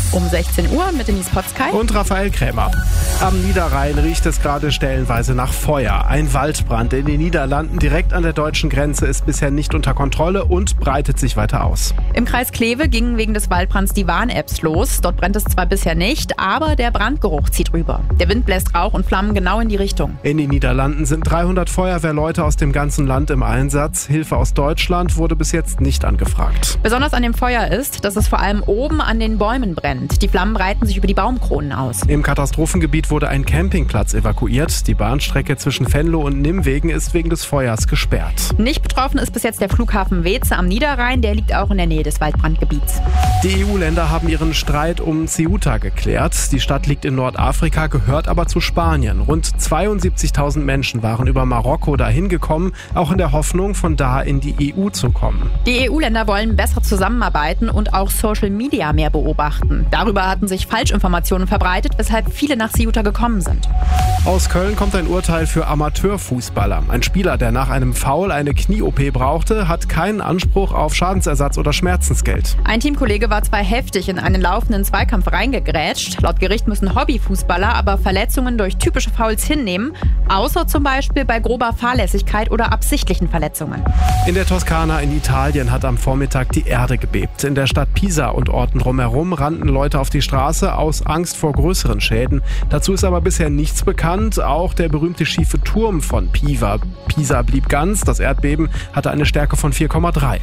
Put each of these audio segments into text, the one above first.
Um 16 Uhr mit Denise Potzkei und Raphael Krämer. Am Niederrhein riecht es gerade stellenweise nach Feuer. Ein Waldbrand in den Niederlanden direkt an der deutschen Grenze ist bisher nicht unter Kontrolle und breitet sich weiter aus. Im Kreis Kleve gingen wegen des Waldbrands die Warn-Apps los. Dort brennt es zwar bisher nicht, aber der Brandgeruch zieht rüber. Der Wind bläst Rauch und Flammen genau in die Richtung. In den Niederlanden sind 300 Feuerwehrleute aus dem ganzen Land im Einsatz. Hilfe aus Deutschland wurde bis jetzt nicht angefragt. Besonders an dem Feuer ist, dass es vor allem oben an den Bäumen brennt. Die Flammen breiten sich über die Baumkronen aus. Im Katastrophengebiet wurde ein Campingplatz evakuiert. Die Bahnstrecke zwischen Venlo und Nimwegen ist wegen des Feuers gesperrt. Nicht betroffen ist bis jetzt der Flughafen Weeze am Niederrhein. Der liegt auch in der Nähe des Waldbrandgebiets. Die EU-Länder haben ihren Streit um Ceuta geklärt. Die Stadt liegt in Nordafrika, gehört aber zu Spanien. Rund 72.000 Menschen waren über Marokko dahin gekommen, auch in der Hoffnung, von da in die EU zu kommen. Die EU-Länder wollen besser zusammenarbeiten und auch Social Media mehr beobachten. Darüber hatten sich Falschinformationen verbreitet, weshalb viele nach Ceuta gekommen sind. Aus Köln kommt ein Urteil für Amateurfußballer. Ein Spieler, der nach einem Foul eine Knie-OP brauchte, hat keinen Anspruch auf Schadensersatz oder Schmerzensgeld. Ein Teamkollege war zwar heftig in einen laufenden Zweikampf reingegrätscht. Laut Gericht müssen Hobbyfußballer aber Verletzungen durch typische Fouls hinnehmen, außer zum Beispiel bei grober Fahrlässigkeit oder absichtlichen Verletzungen. In der Toskana in Italien hat am Vormittag die Erde gebebt. In der Stadt Pisa und Orten drumherum rannten Leute auf die Straße aus Angst vor größeren Schäden. Dazu ist aber bisher nichts bekannt. Auch der berühmte schiefe Turm von Pisa blieb ganz. Das Erdbeben hatte eine Stärke von 4,3. 1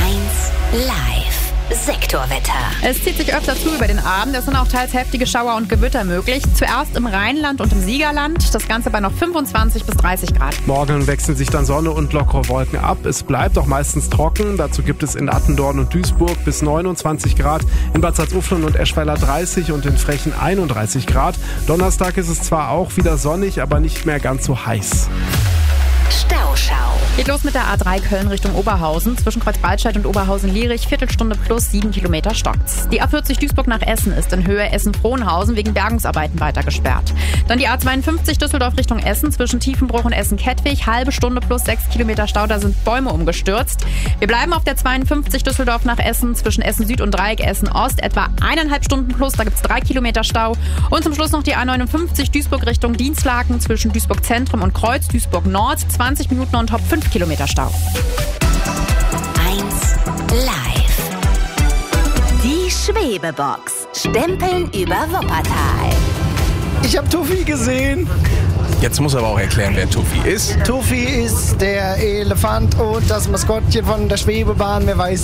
Live. Sektorwetter. Es zieht sich öfter zu über den Abend. Es sind auch teils heftige Schauer und Gewitter möglich. Zuerst im Rheinland und im Siegerland. Das Ganze bei noch 25 bis 30 Grad. Morgen wechseln sich dann Sonne und lockere Wolken ab. Es bleibt auch meistens trocken. Dazu gibt es in Attendorn und Duisburg bis 29 Grad. In Bad Salzuflen und Eschweiler 30 und in Frechen 31 Grad. Donnerstag ist es zwar auch wieder sonnig, aber nicht mehr ganz so heiß. Stauschau. Geht los mit der A3 Köln Richtung Oberhausen. Zwischen Kreuzbreitscheid und Oberhausen-Lierich, Viertelstunde plus 7 Kilometer stockt's. Die A40 Duisburg nach Essen ist in Höhe Essen-Frohnhausen wegen Bergungsarbeiten weiter gesperrt. Dann die A52 Düsseldorf Richtung Essen zwischen Tiefenbruch und Essen-Kettwig. Halbe Stunde plus 6 Kilometer Stau, da sind Bäume umgestürzt. Wir bleiben auf der 52 Düsseldorf nach Essen zwischen Essen Süd und Dreieck Essen Ost. Etwa 1,5 Stunden plus, da gibt's 3 Kilometer Stau. Und zum Schluss noch die A59 Duisburg Richtung Dienstlaken zwischen Duisburg Zentrum und Kreuz Duisburg Nord. 20 Minuten und top 5 Kilometer Stau. 1 Live. Die Schwebebox. Stempeln über Wuppertal. Ich habe Tuffy gesehen. Jetzt muss er aber auch erklären, wer Tuffy ist. Tuffy ist der Elefant und das Maskottchen von der Schwebebahn. Wer weiß